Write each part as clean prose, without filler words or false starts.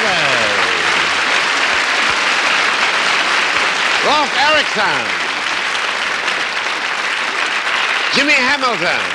Elvis. Rolf Erikson. Jimmy Hamilton.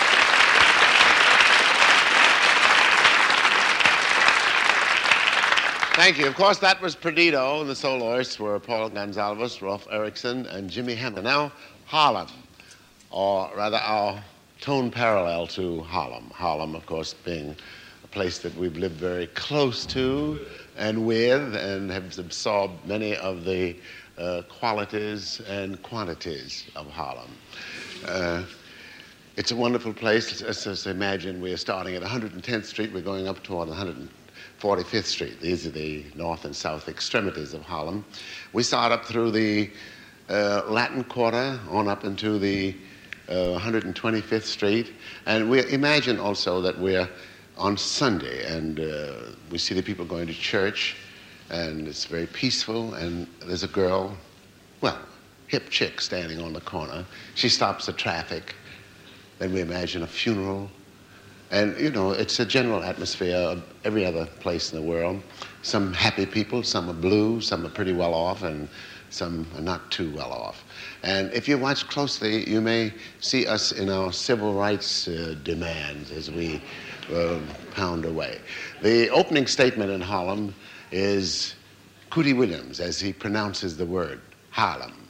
Thank you. Of course, that was Perdido, and the soloists were Paul Gonsalves, Rolf Erikson, and Jimmy Hamilton. Now, Harlem, or rather our tone parallel to Harlem. Harlem, of course, being a place that we've lived very close to and with and have absorbed many of the qualities and quantities of Harlem. It's a wonderful place. Let's imagine we're starting at 110th Street. We're going up toward 145th Street. These are the north and south extremities of Harlem. We start up through the Latin Quarter on up into the 125th Street. And we imagine also that we're on Sunday, and we see the people going to church, and it's very peaceful, and there's a girl, well, hip chick standing on the corner. She stops the traffic. Then we imagine a funeral. And, you know, it's a general atmosphere of every other place in the world. Some happy people, some are blue, some are pretty well off, and some are not too well off. And if you watch closely, you may see us in our civil rights demands as we pound away. The opening statement in Harlem is Cootie Williams, as he pronounces the word, Harlem.